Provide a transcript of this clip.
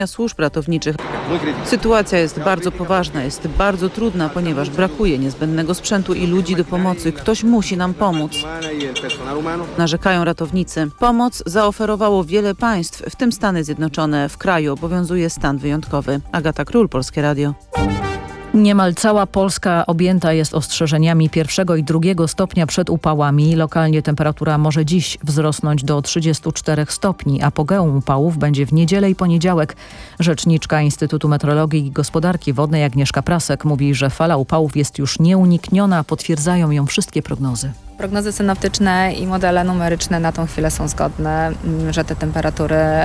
służb ratowniczych. Sytuacja jest bardzo poważna, jest bardzo trudna, ponieważ brakuje niezbędnego sprzętu i ludzi do pomocy. Ktoś musi nam pomóc. Narzekają ratownicy. Pomoc zaoferowało wiele państw, w tym Stany Zjednoczone. W kraju obowiązuje stan wyjątkowy. Agata Król, Polskie Radio. Niemal cała Polska objęta jest ostrzeżeniami 1. i 2. stopnia przed upałami. Lokalnie temperatura może dziś wzrosnąć do 34 stopni. Apogeum upałów będzie w niedzielę i poniedziałek. Rzeczniczka Instytutu Meteorologii i Gospodarki Wodnej Agnieszka Prasek mówi, że fala upałów jest już nieunikniona. Potwierdzają ją wszystkie prognozy. Prognozy synoptyczne i modele numeryczne na tą chwilę są zgodne, że te temperatury